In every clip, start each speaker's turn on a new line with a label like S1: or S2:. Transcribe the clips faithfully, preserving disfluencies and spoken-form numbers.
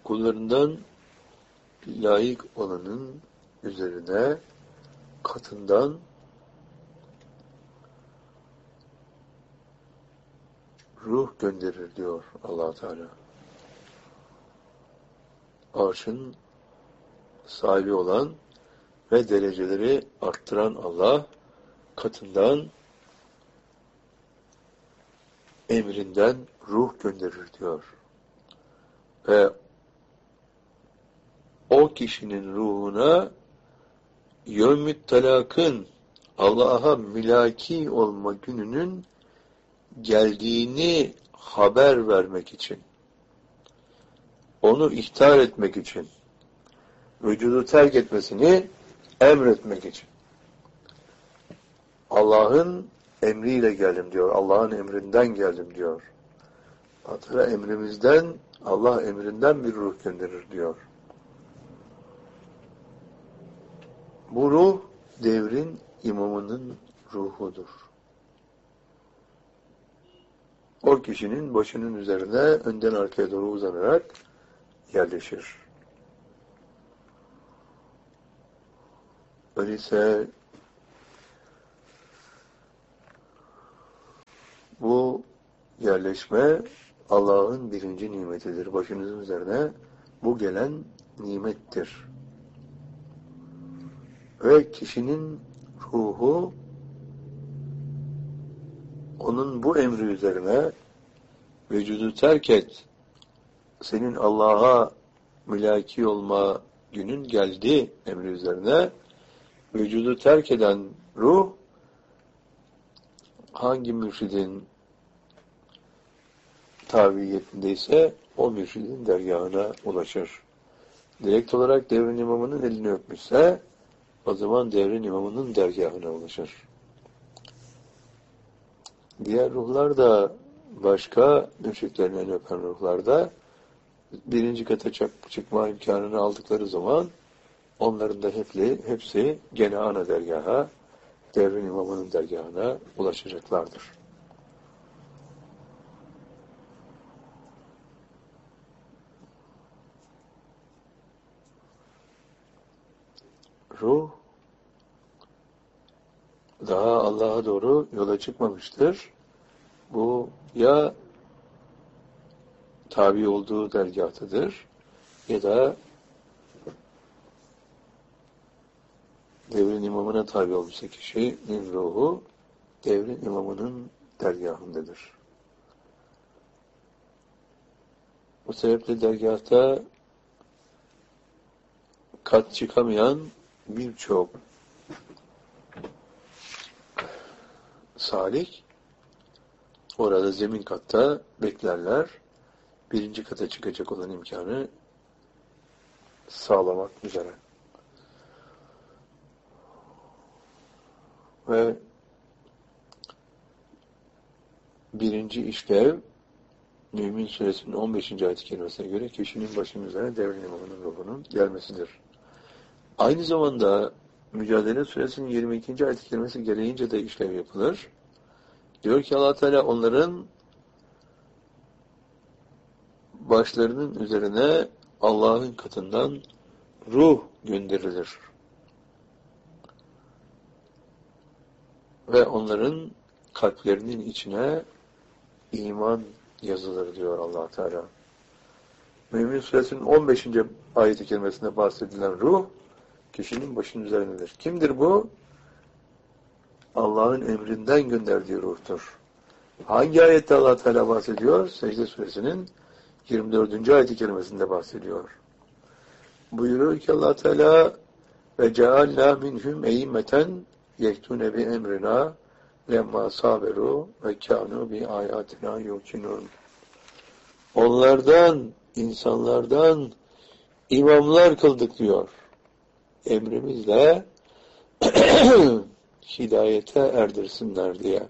S1: kullarından layık olanın üzerine katından ruh gönderir diyor Allah Teala. Arşın sahibi olan ve dereceleri arttıran Allah katından emrinden ruh gönderir diyor. Ve o kişinin ruhuna yevmü't talakın Allah'a mülaki olma gününün geldiğini haber vermek için, onu ihtar etmek için, vücudu terk etmesini emretmek için. Allah'ın emriyle geldim diyor. Allah'ın emrinden geldim diyor. Hatta emrimizden, Allah emrinden bir ruh gönderir diyor. Bu ruh devrin imamının ruhudur. O kişinin başının üzerine önden arkaya doğru uzanarak yerleşir. Öyleyse bu yerleşme Allah'ın birinci nimetidir. Başınızın üzerine bu gelen nimettir. Ve kişinin ruhu onun bu emri üzerine vücudu terk et, senin Allah'a mülaki olma günün geldi emri üzerine vücudu terk eden ruh hangi mürşidin tabiyetindeyse o mürşidin dergahına ulaşır. Direkt olarak devrin imamının elini öpmüşse o zaman devrin imamının dergahına ulaşır. Diğer ruhlar da başka mürşitlerinden öpen ruhlar da birinci kata çıkma imkanını aldıkları zaman onların da hepsi, hepsi gene ana dergaha, devrin imamının dergahına ulaşacaklardır. Ruh daha Allah'a doğru yola çıkmamıştır. Bu ya tabi olduğu dergahtadır ya da devrin imamına tabi olmuşsa kişinin ruhu devrin imamının dergahındadır. Bu sebeple dergahta kat çıkamayan birçok salik orada zemin katta beklerler. Birinci kata çıkacak olan imkanı sağlamak üzere. Ve birinci işlev Mü'min Suresinin on beşinci ayet-i kerimesine göre kişinin başının üzerine devrin imamının ruhunun gelmesidir. Aynı zamanda Mücadele Suresinin yirmi ikinci ayet-i kerimesi gereğince de işlev yapılır. Diyor ki Allah Teala onların başlarının üzerine Allah'ın katından ruh gönderilir. Ve onların kalplerinin içine iman yazılır diyor Allah Teala. Mü'min Suresinin on beşinci ayet-i kerimesinde bahsedilen ruh kişinin başının üzerindedir. Kimdir bu? Allah'ın emrinden gönderdiği ruhtur. Hangi ayette Allah Teala bahsediyor? Secde Suresinin yirmi dördüncü ayet-i kerimesinde bahsediyor. Buyuruyor ki Allah Teala ve cealna minhum e'immeten yektune bi emrina lemma saberu ve kanu bi ayatina yuqinun. Onlardan, insanlardan imamlar kıldık diyor. Emrimizle hidayete erdirsinler diye.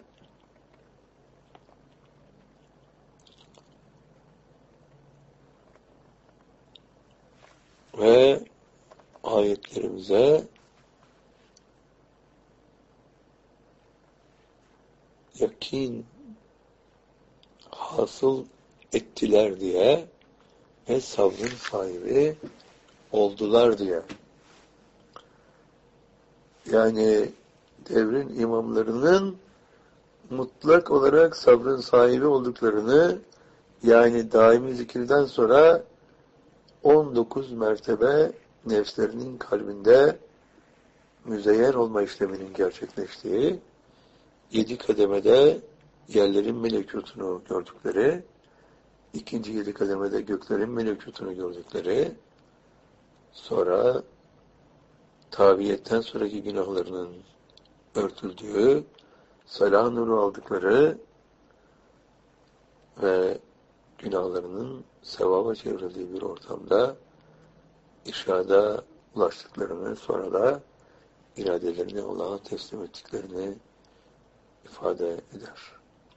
S1: Ve ayetlerimize yakin hasıl ettiler diye ve sabrın sahibi oldular diye. Yani devrin imamlarının mutlak olarak sabrın sahibi olduklarını, yani daimi zikirden sonra on dokuz mertebe nefslerinin kalbinde müzeyyen olma işleminin gerçekleştiği, yedi kademede yerlerin melekutunu gördükleri, ikinci yedi kademede göklerin melekutunu gördükleri, sonra tabiyetten sonraki günahlarının örtüldüğü, salah nuru aldıkları ve günahlarının sevaba çevrildiği bir ortamda irşada ulaştıklarını, sonra da iradelerini Allah'a teslim ettiklerini ifade eder.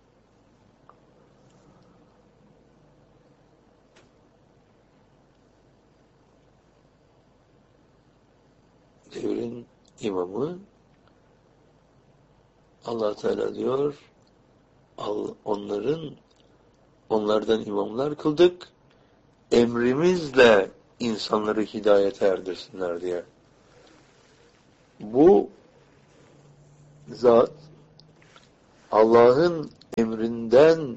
S1: Devrin imamı Allah Teala diyor, onların onlardan imamlar kıldık, emrimizle insanları hidayete erdirsinler diye. Bu zat Allah'ın emrinden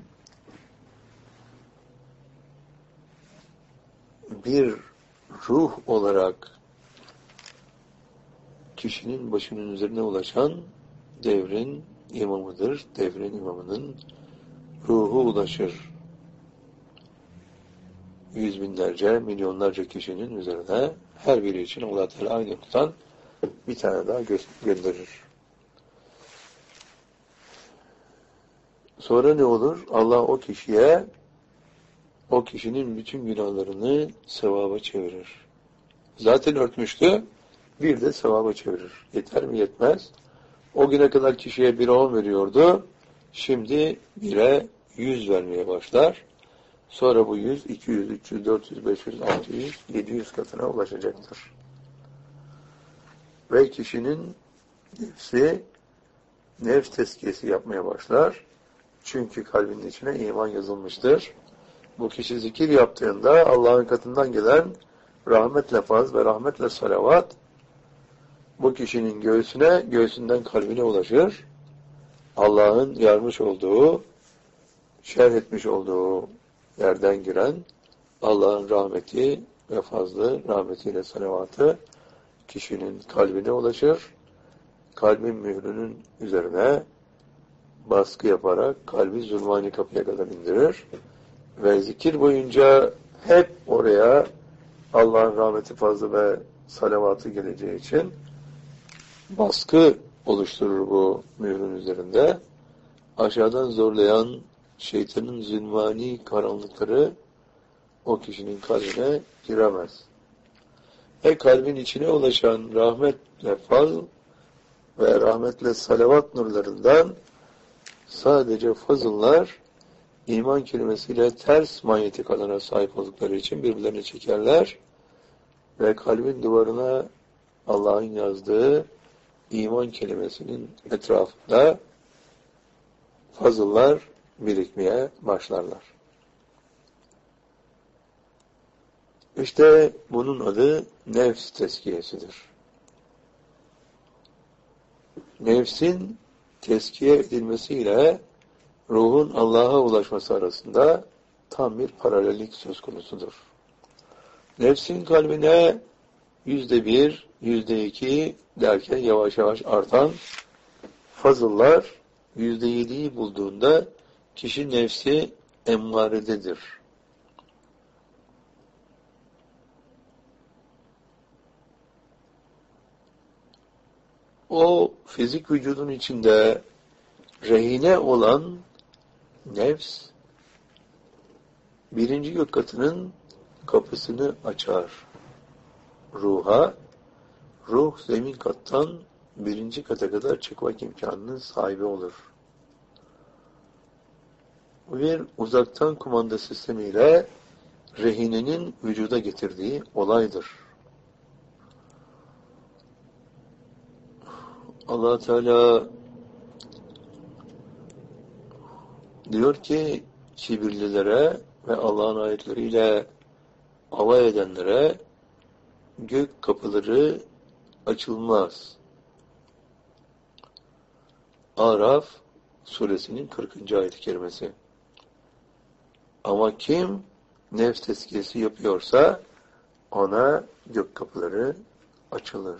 S1: bir ruh olarak kişinin başının üzerine ulaşan devrin imamıdır. Devrin imamının ruhu ulaşır. Yüz binlerce, milyonlarca kişinin üzerine her biri için Allah Teala aynı noktadan bir tane daha gö- gönderir. Sonra ne olur? Allah o kişiye, o kişinin bütün günahlarını sevaba çevirir. Zaten örtmüştü, bir de sevaba çevirir. Yeter mi? Yetmez. O güne kadar kişiye bire on veriyordu. Şimdi bire yüz vermeye başlar. Sonra bu yüz, iki yüz, üç yüz, dört yüz, beş yüz, altı yüz, yedi yüz katına ulaşacaktır. Ve kişinin nefsi, nefs tezkiyesi yapmaya başlar. Çünkü kalbinin içine iman yazılmıştır. Bu kişi zikir yaptığında Allah'ın katından gelen rahmetle faz ve rahmetle salavat bu kişinin göğsüne, göğsünden kalbine ulaşır. Allah'ın yarmış olduğu, şerh etmiş olduğu yerden giren Allah'ın rahmeti ve fazlı, rahmetiyle salavatı kişinin kalbine ulaşır. Kalbin mührünün üzerine baskı yaparak kalbi zulmani kapıya kadar indirir. Ve zikir boyunca hep oraya Allah'ın rahmeti, fazlı ve salavatı geleceği için baskı oluşturur bu mührün üzerinde. Aşağıdan zorlayan şeytanın zulmani karanlıkları o kişinin kalbine giremez. Ve kalbin içine ulaşan rahmetle fazl ve rahmetle salavat nurlarından sadece fazıllar iman kelimesiyle ters manyetik alana sahip oldukları için birbirlerine çekerler ve kalbin duvarına Allah'ın yazdığı iman kelimesinin etrafında fazıllar birikmeye başlarlar. İşte bunun adı nefs tezkiyesidir. Nefsin tezkiye edilmesiyle ruhun Allah'a ulaşması arasında tam bir paralellik söz konusudur. Nefsin kalbine yüzde bir, yüzde iki derken yavaş yavaş artan fazıllar yüzde yediyi bulduğunda kişi nefsi emmarededir. O fizik vücudun içinde rehine olan nefs birinci gök katının kapısını açar ruha. Ruh zemin kattan birinci kata kadar çıkmak imkanının sahibi olur. Bir uzaktan kumanda sistemiyle rehinenin vücuda getirdiği olaydır. Allah Teala diyor ki kibirlilere ve Allah'ın ayetleriyle alay edenlere gök kapıları açılmaz. Araf suresinin kırkıncı ayet-i kerimesi. Ama kim nefs tezkiyesi yapıyorsa ona gök kapıları açılır.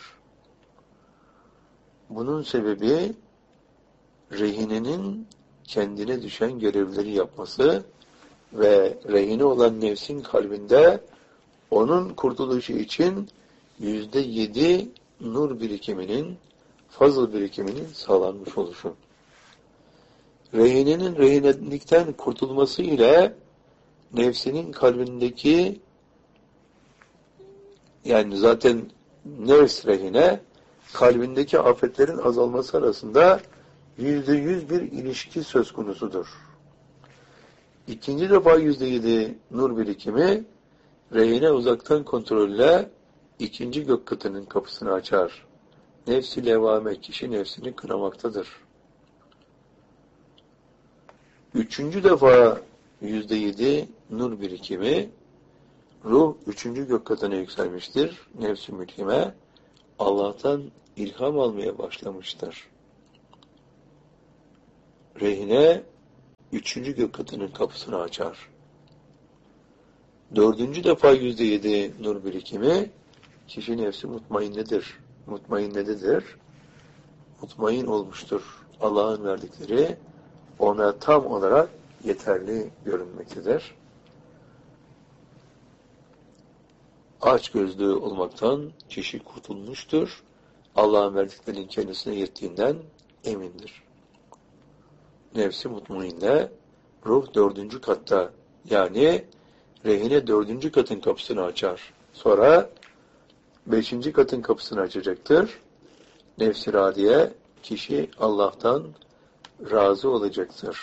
S1: Bunun sebebi rehinenin kendine düşen görevleri yapması ve rehine olan nefsin kalbinde onun kurtuluşu için yüzde yedi nur birikiminin, fazıl birikiminin sağlanmış oluşu. Rehinenin rehinelikten kurtulması ile nefsinin kalbindeki, yani zaten nefs rehine, kalbindeki afetlerin azalması arasında yüzde yüz bir ilişki söz konusudur. İkinci defa yüzde yedi nur birikimi rehine uzaktan kontrolle ikinci gök katının kapısını açar. Nefsi levame, kişi nefsini kınamaktadır. Üçüncü defa yüzde yedi nur birikimi, ruh üçüncü gök katına yükselmiştir. Nefs-i mülhime Allah'tan ilham almaya başlamıştır. Rehine üçüncü gök katının kapısını açar. Dördüncü defa yüzde yedi nur birikimi, kişi nefsi mutmainnedir. Mutmainnededir. Mutmain olmuştur. Allah'ın verdikleri ona tam olarak yeterli görünmektedir. Açgözlü olmaktan kişi kurtulmuştur. Allah'ın verdiklerinin kendisine yettiğinden emindir. Nefsi mutmainne, ruh dördüncü katta, yani rehine dördüncü katın kapısını açar. Sonra beşinci katın kapısını açacaktır. Nefs-i radiye, kişi Allah'tan razı olacaktır.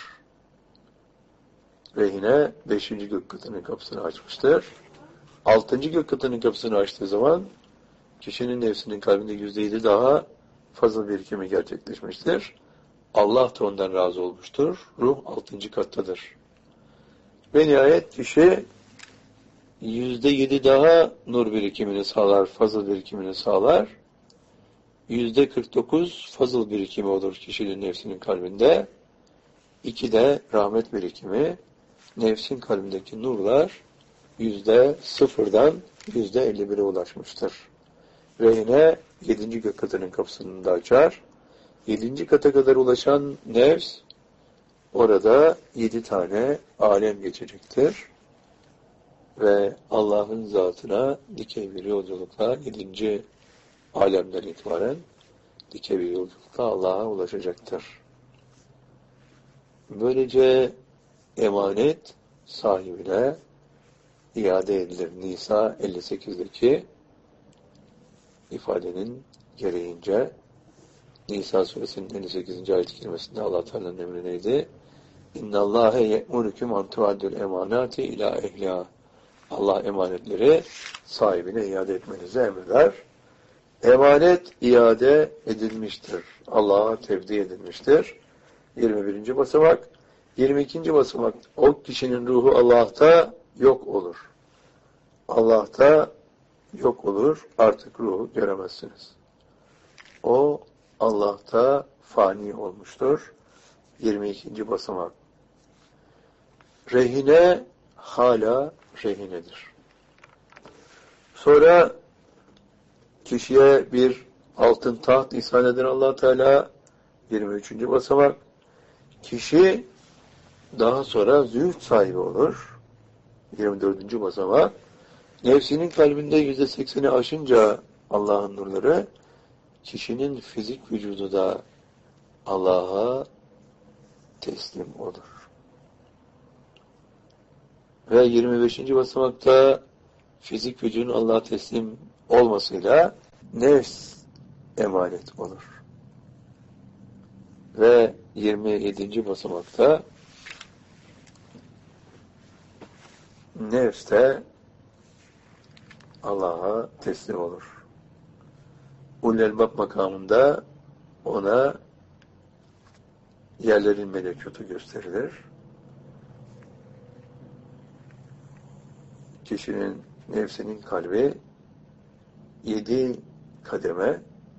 S1: Rehine beşinci gök katının kapısını açmıştır. Altıncı gök katının kapısını açtığı zaman kişinin nefsinin kalbinde yüzde yedi daha fazla birikimi gerçekleşmiştir. Allah da ondan razı olmuştur. Ruh altıncı kattadır. Ve nihayet kişi yüzde yedi daha nur birikimini sağlar, fazıl birikimini sağlar. Yüzde kırk dokuz fazıl birikimi olur kişinin nefsinin kalbinde. İki de rahmet birikimi. Nefsin kalbindeki nurlar yüzde sıfırdan yüzde elli bire ulaşmıştır. Rehine yedinci gök katının kapısını da açar. Yedinci kata kadar ulaşan nefs orada yedi tane alem geçecektir. Ve Allah'ın zatına dikey bir yolculukla yedinci alemden itibaren dikey bir yolculukla Allah'a ulaşacaktır. Böylece emanet sahibine iade edilir. Nisa elli sekizdeki ifadenin gereğince Nisa suresinin elli sekizinci ayet-i kerimesinde Allah Teala'nın emri neydi? İnna Allahe ye'murukum an tuaddul emanati ila ehliha. Allah emanetleri sahibine iade etmenizi emreder. Emanet iade edilmiştir. Allah'a tevdi edilmiştir. yirmi birinci basamak. yirmi ikinci basamak. O kişinin ruhu Allah'ta yok olur. Allah'ta yok olur. Artık ruhu göremezsiniz. O Allah'ta fani olmuştur. yirmi ikinci basamak. Rehine hala rehinedir. Sonra kişiye bir altın taht ihsan eden Allah Teala, yirmi üçüncü basamak. Kişi daha sonra zühd sahibi olur. yirmi dördüncü basamak. Nefsinin kalbinde yüzde sekseni aşınca Allah'ın nurları, kişinin fizik vücudu da Allah'a teslim olur. Ve yirmi beşinci basamakta fizik vücudun Allah'a teslim olmasıyla nefs emanet olur. Ve yirmi yedinci basamakta nefs de Allah'a teslim olur. Ulul-Elbab makamında ona yerlerin melekutu gösterilir. Kişinin nefsinin kalbi yedi kademe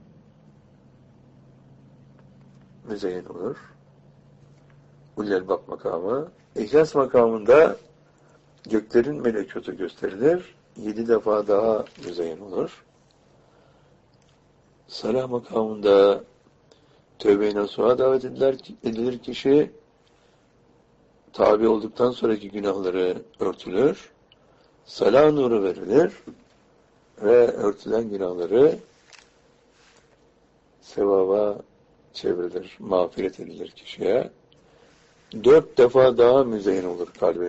S1: müzeyyen olur. Ullelbab makamı. İhlas makamında göklerin melekutu gösterilir. Yedi defa daha müzeyyen olur. Salah makamında tövbe-i nasuha davet edilir, edilir kişi. Tabi olduktan sonraki günahları örtülür. Salah nuru verilir. Ve örtülen günahları sevaba çevrilir, mağfiret edilir kişiye. Dört defa daha müzeyyen olur kalbi.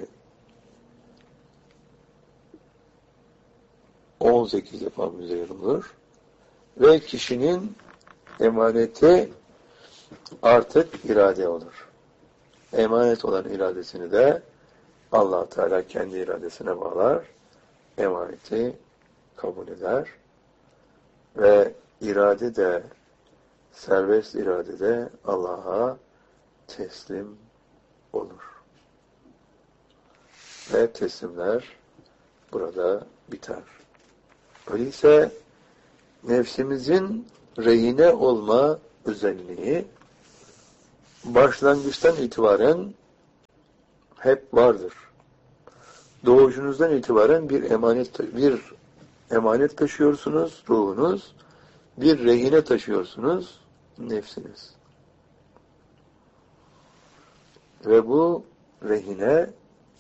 S1: On sekiz defa müzeyyen olur. Ve kişinin emaneti artık irade olur. Emanet olan iradesini de Allah Teala kendi iradesine bağlar. Emaneti kabul eder. Ve irade de, serbest irade de Allah'a teslim olur. Ve teslimler burada biter. Öyleyse nefsimizin rehine olma özelliği başlangıçtan itibaren hep vardır. Doğuşunuzdan itibaren bir emanet bir emanet taşıyorsunuz, ruhunuz, bir rehine taşıyorsunuz, nefsiniz. Ve bu rehine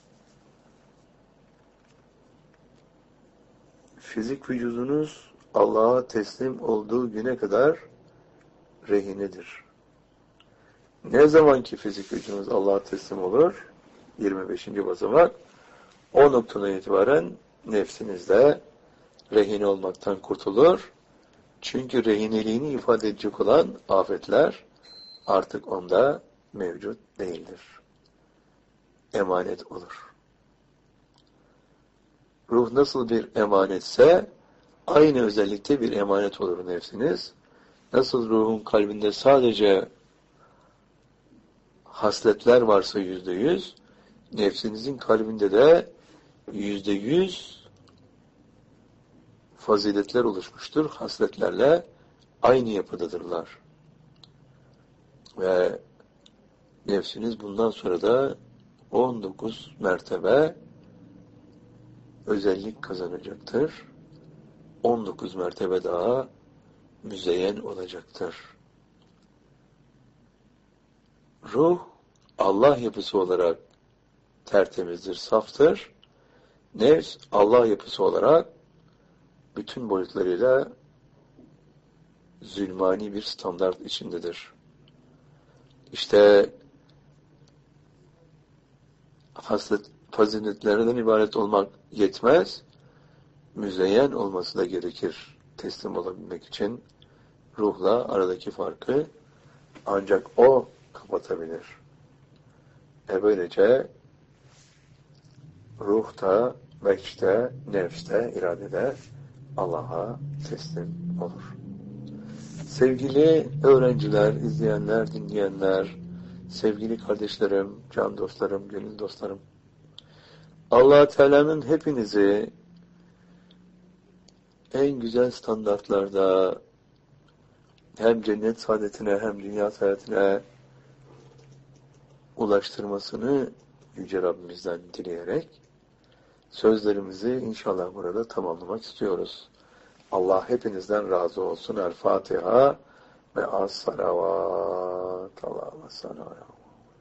S1: fizik vücudunuz Allah'a teslim olduğu güne kadar rehinedir. Ne zaman ki fizik vücudunuz Allah'a teslim olur, yirmi beşinci basamak, o noktadan itibaren nefsinizde rehine olmaktan kurtulur. Çünkü rehineliğini ifade edecek olan afetler artık onda mevcut değildir. Emanet olur. Ruh nasıl bir emanetse aynı özellikte bir emanet olur nefsiniz. Nasıl ruhun kalbinde sadece hasletler varsa yüzde yüz, nefsinizin kalbinde de yüzde yüz faziletler oluşmuştur. Hasletlerle aynı yapıdadırlar. Ve nefsiniz bundan sonra da on dokuz mertebe özellik kazanacaktır. on dokuz mertebe daha müzeyyen olacaktır. Ruh, Allah yapısı olarak tertemizdir, saftır. Nefs, Allah yapısı olarak bütün boyutlarıyla zulmani bir standart içindedir. İşte haslet, faziletlerden ibaret olmak yetmez, müzeyyen olması da gerekir teslim olabilmek için. Ruhla aradaki farkı ancak o kapatabilir. E böylece ruhta, vecde, nefste, iradede Allah'a teslim olur. Sevgili öğrenciler, izleyenler, dinleyenler, sevgili kardeşlerim, can dostlarım, gönül dostlarım, Allah Teala'nın hepinizi en güzel standartlarda hem cennet saadetine hem dünya saadetine ulaştırmasını Yüce Rabbimizden dileyerek sözlerimizi inşallah burada tamamlamak istiyoruz. Allah hepinizden razı olsun. El Fatiha ve as-salavat. Allah'a sallallahu